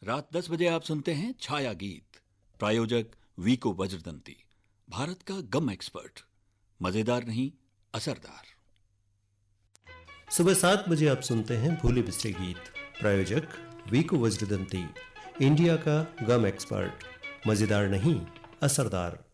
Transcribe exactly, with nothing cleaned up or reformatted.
रात दस बजे आप सुनते हैं छाया गीत। प्रायोजक वीको वज्रदंती, भारत का गम एक्सपर्ट। मजेदार नहीं, असरदार। सुबह सात बजे आप सुनते हैं भूले बिसरे गीत। प्रायोजक वीको वज्रदंती, इंडिया का गम एक्सपर्ट। मजेदार नहीं, असरदार।